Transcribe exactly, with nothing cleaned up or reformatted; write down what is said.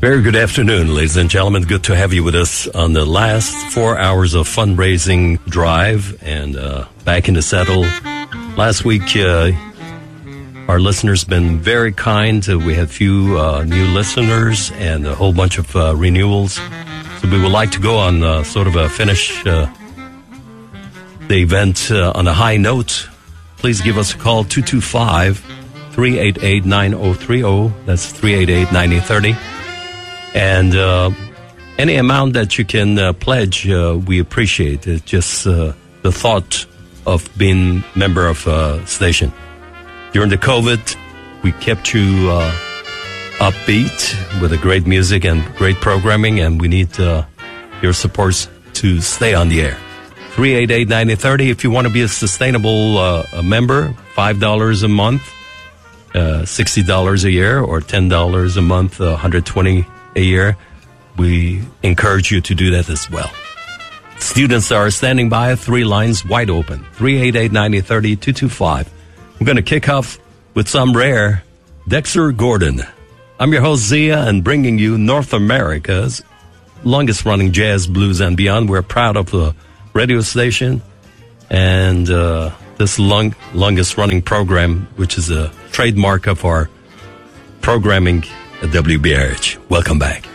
Very good afternoon, ladies and gentlemen. Good to have you with us on the last four hours of fundraising drive and uh, back in the saddle. Last week, uh, our listeners been very kind. Uh, we had a few uh, new listeners and a whole bunch of uh, renewals. So we would like to go on uh, sort of a finish uh, the event uh, on a high note. Please give us a call, two two five, three eight eight, nine zero three zero. That's three eight eight, nine zero three zero. And uh, any amount that you can uh, pledge, uh, we appreciate it. Just uh, the thought of being a member of a station. During the COVID, we kept you uh, upbeat with a great music and great programming, and we need uh, your support to stay on the air. three eight eight, nine zero three zero. If you want to be a sustainable uh, a member, five dollars a month, uh, sixty dollars a year, or ten dollars a month, uh, one hundred twenty dollars a year, we encourage you to do that as well. Students are standing by, three lines wide open. three eight eight, nine zero three zero, two two five. We're going to kick off with some rare Dexter Gordon. I'm your host, Zia, and bringing you North America's longest-running jazz, blues, and beyond. We're proud of the radio station and uh, this long, longest-running program, which is a trademark of our programming at W B R H. Welcome back.